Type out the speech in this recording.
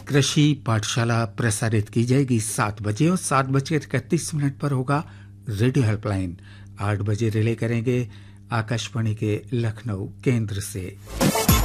कृषि पाठशाला प्रसारित की जाएगी 7 बजे और 7:31 पर होगा रेडियो हेल्पलाइन। 8 बजे रिले करेंगे आकाशवाणी के लखनऊ केंद्र से।